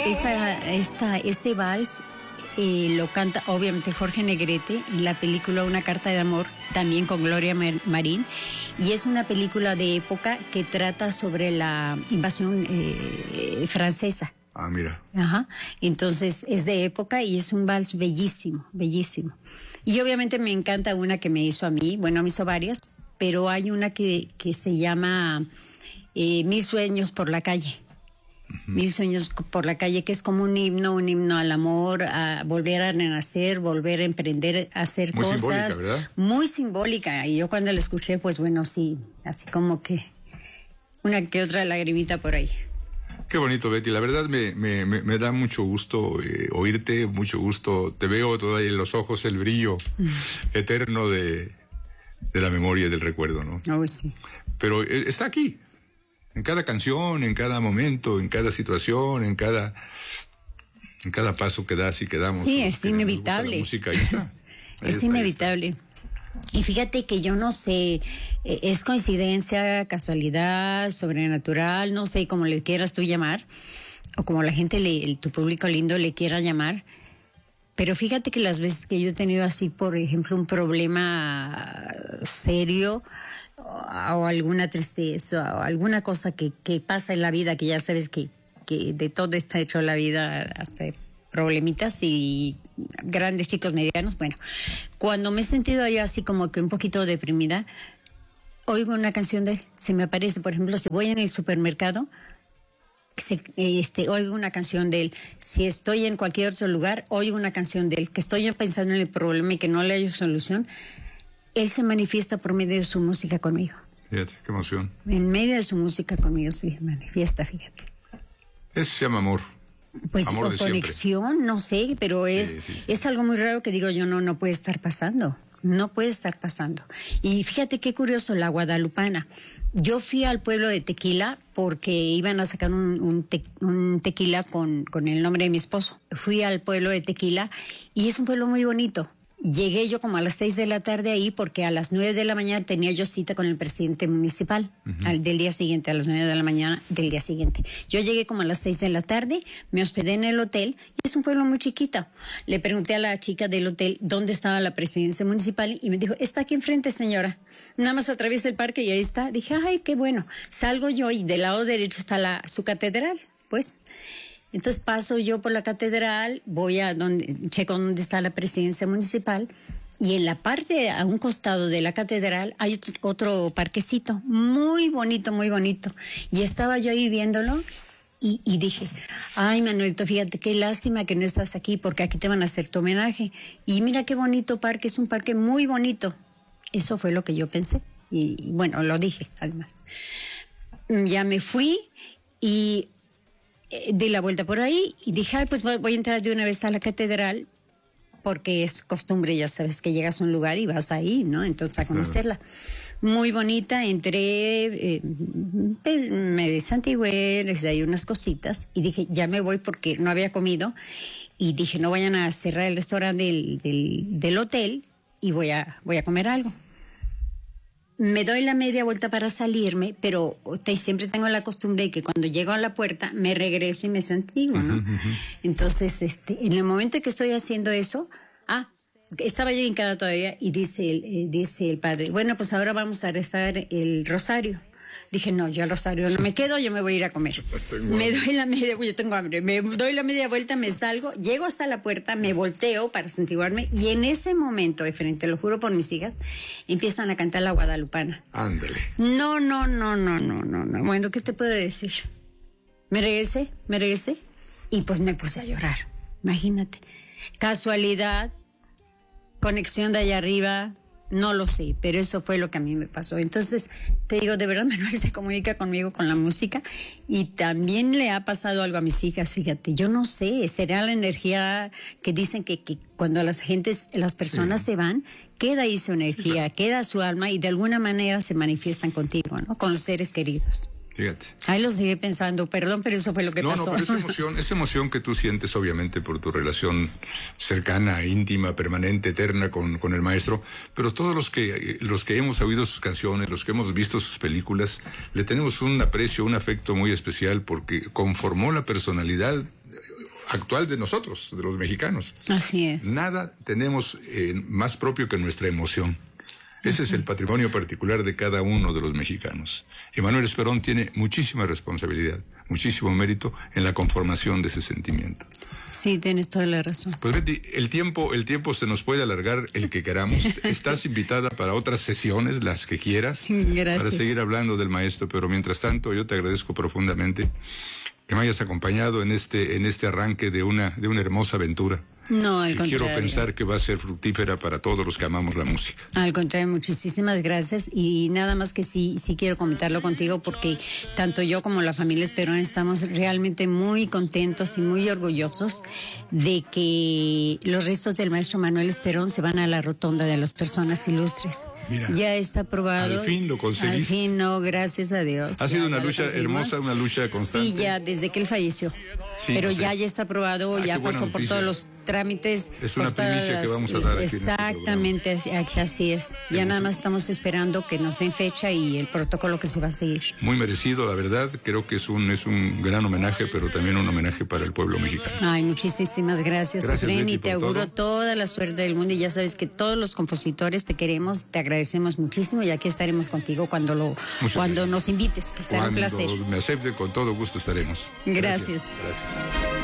Este vals lo canta obviamente Jorge Negrete en la película Una carta de amor, también con Gloria Marín, y es una película de época que trata sobre la invasión francesa. Ah, mira. Ajá. Entonces es de época y es un vals bellísimo, bellísimo. Y obviamente me encanta una que me hizo a mí, bueno, me hizo varias, pero hay una que se llama Mil sueños por la calle. Mil sueños por la calle, que es como un himno al amor, a volver a renacer, volver a emprender, a hacer muy cosas. Muy simbólica, ¿verdad? Muy simbólica. Y yo cuando la escuché, pues bueno, sí, así como que una que otra lagrimita por ahí. Qué bonito, Betty. La verdad me da mucho gusto oírte, mucho gusto. Te veo todavía en los ojos el brillo eterno de la memoria y del recuerdo, ¿no? Oh, sí. Pero está aquí. En cada canción, en cada momento, en cada situación, en cada paso que das y que damos. Sí, es inevitable. La música, ahí está. Es inevitable. Y fíjate que yo no sé, es coincidencia, casualidad, sobrenatural, no sé cómo le quieras tú llamar, o como la gente, tu público lindo le quiera llamar. Pero fíjate que las veces que yo he tenido así, por ejemplo, un problema serio, o alguna tristeza o alguna cosa que pasa en la vida, que ya sabes que de todo está hecho la vida, hasta problemitas y grandes, chicos, medianos. Bueno, cuando me he sentido yo así como que un poquito deprimida, oigo una canción de él, se me aparece, por ejemplo, si voy en el supermercado, oigo una canción de él. Si estoy en cualquier otro lugar, oigo una canción de él, que estoy pensando en el problema y que no le hallo solución. Él se manifiesta por medio de su música conmigo. Fíjate, qué emoción. En medio de su música conmigo se manifiesta, fíjate. Eso se llama amor. Pues amor de conexión, siempre. No sé, pero es algo muy raro que digo yo, no puede estar pasando. No puede estar pasando. Y fíjate qué curioso, la guadalupana. Yo fui al pueblo de Tequila porque iban a sacar un tequila con el nombre de mi esposo. Fui al pueblo de Tequila y es un pueblo muy bonito. Llegué yo como a las 6 de la tarde ahí porque a las 9 de la mañana tenía yo cita con el presidente municipal del día siguiente, a las 9 de la mañana del día siguiente. Yo llegué como a las 6 de la tarde, me hospedé en el hotel y es un pueblo muy chiquito. Le pregunté a la chica del hotel dónde estaba la presidencia municipal y me dijo, está aquí enfrente, señora. Nada más atraviesa el parque y ahí está. Dije, ay, qué bueno. Salgo yo y del lado derecho está su catedral, pues. Entonces paso yo por la catedral, voy checo dónde está la presidencia municipal y en la parte, a un costado de la catedral, hay otro parquecito muy bonito, muy bonito. Y estaba yo ahí viéndolo y dije, ay, Manuelito, fíjate qué lástima que no estás aquí porque aquí te van a hacer tu homenaje. Y mira qué bonito parque, es un parque muy bonito. Eso fue lo que yo pensé y bueno, lo dije además. Ya me fui y di la vuelta por ahí y dije, ay, pues voy a entrar de una vez a la catedral porque es costumbre, ya sabes que llegas a un lugar y vas ahí, ¿no? Entonces a conocerla. Muy bonita, entré, me desantigué, les di unas cositas y dije, ya me voy porque no había comido y dije, no vayan a cerrar el restaurante del hotel y voy a comer algo. Me doy la media vuelta para salirme, pero siempre tengo la costumbre de que cuando llego a la puerta me regreso y me santiguo, ¿no? Entonces, en el momento que estoy haciendo eso, estaba yo hincada todavía y dice el padre, bueno, pues ahora vamos a rezar el rosario. Dije, no, yo al rosario no me quedo, yo me voy a ir a comer. Me doy la media, yo tengo hambre, me doy la media vuelta, me salgo, llego hasta la puerta, me volteo para santiguarme y en ese momento, te lo juro por mis hijas, empiezan a cantar la guadalupana. Ándale. No. Bueno, ¿qué te puedo decir? Me regresé y pues me puse a llorar, imagínate. Casualidad, conexión de allá arriba, no lo sé, pero eso fue lo que a mí me pasó. Entonces, te digo, de verdad, Manuel se comunica conmigo con la música y también le ha pasado algo a mis hijas, fíjate. Yo no sé, será la energía que dicen que cuando las personas se van, queda ahí su energía, queda su alma y de alguna manera se manifiestan contigo, ¿no? Con los seres queridos. Fíjate. Ahí los dejé pensando, perdón, pero eso fue lo que pasó. No, pero esa emoción que tú sientes, obviamente, por tu relación cercana, íntima, permanente, eterna con el maestro, pero todos los que hemos oído sus canciones, los que hemos visto sus películas, le tenemos un aprecio, un afecto muy especial porque conformó la personalidad actual de nosotros, de los mexicanos. Así es. Nada tenemos más propio que nuestra emoción. Ese es el patrimonio particular de cada uno de los mexicanos. Y Manuel Esperón tiene muchísima responsabilidad, muchísimo mérito en la conformación de ese sentimiento. Sí, tienes toda la razón. Pues Betty, el tiempo se nos puede alargar el que queramos. Estás invitada para otras sesiones, las que quieras. Gracias. Para seguir hablando del maestro, pero mientras tanto yo te agradezco profundamente que me hayas acompañado en este arranque de una hermosa aventura. No, al contrario. Quiero pensar que va a ser fructífera para todos los que amamos la música. Al contrario, muchísimas gracias. Y nada más que sí quiero comentarlo contigo, porque tanto yo como la familia Esperón estamos realmente muy contentos y muy orgullosos de que los restos del maestro Manuel Esperón se van a la rotonda de las personas ilustres. Mira, ya está aprobado. Al fin lo conseguiste. Al fin, no, gracias a Dios. Ha sido una lucha hermosa, una lucha constante. Sí, ya desde que él falleció. Sí, pero ya está aprobado, ya pasó por todos los trámites. Es una primicia que vamos a dar aquí. Exactamente, así es. Ya nada más estamos esperando que nos den fecha y el protocolo que se va a seguir. Muy merecido, la verdad. Creo que es un gran homenaje, pero también un homenaje para el pueblo mexicano. Ay, muchísimas gracias, Efraín, y te auguro toda la suerte del mundo. Y ya sabes que todos los compositores te queremos, te agradecemos muchísimo y aquí estaremos contigo cuando nos invites, que será un placer. Cuando me acepte, con todo gusto estaremos. Gracias. Gracias.